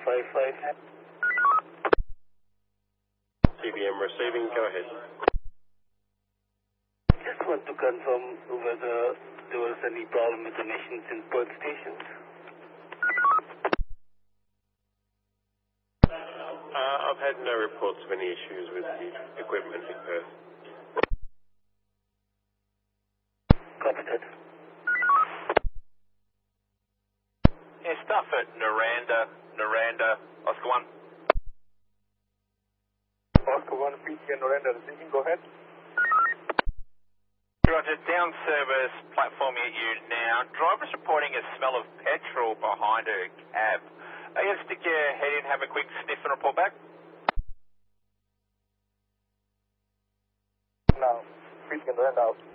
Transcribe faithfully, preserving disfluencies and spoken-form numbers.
five five. C B M receiving, go ahead. Just want to confirm whether there was any problem with emissions in Perth stations. Uh, I've had no reports of any issues with the equipment in Perth. Copy that. Yeah, stuff at Naranda, Naranda, Oscar one. Oscar one, P T and Naranda receiving, go ahead. Roger, down service, platforming at you now. Driver's reporting a smell of petrol behind her cab. Are you going to stick your head in, have a quick sniff and report back? Now, P T and Naranda out.